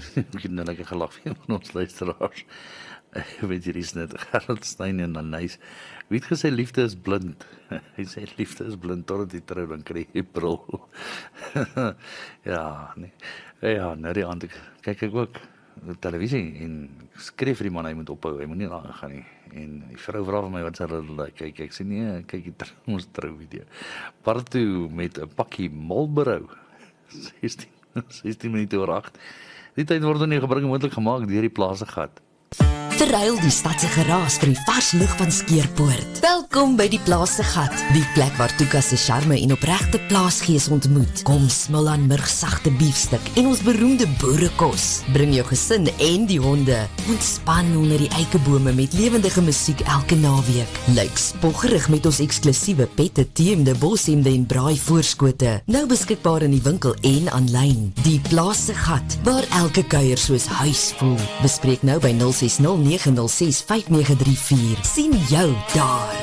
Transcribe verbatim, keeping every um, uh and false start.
ek het nou lekker gelag vir een van ons luisteraars. Weet jy, die is net Gerald Stein en Anais. Wie het gesê liefde is blind? Hy sê liefde is blind totdat jy trou, dan kry jy bril. Ja, nee. Ja, nou die aand, kyk ek ook televisie en skreef vir die man, hy moet ophou, hy moet nie daar gaan nie. En die vrou vra vir my, wat sal hulle kyk, ek sê nee, kyk die trou, ons trou video. Partoe met 'n pakkie Marlboro, sestien minute oor agt. Die tyd word nie gebring moontlik gemaak deur die Plaas Gat. Verruil die stadse geraas vir die vars lug van Skeerpoort. Welkom by die Plaas Gat, die plek waar Tuka se charme en opregte plaasgees ontmoet. Kom smil aan murgsagte biefstuk en ons beroemde boerekos. Bring jou gesin en die honde. Ontspan onder die eikebome met lewendige musiek elke naweek. Lyk spoggerig met ons eksklusiewe pette, teemde, boshemde en braai voorskote. Nou beskikbaar in die winkel en aanlyn. Die Plaas Gat, waar elke kuier soos huis voel. Bespreek nou by nul ses nul nege nul ses vyf nege drie vier. Sien jou daar.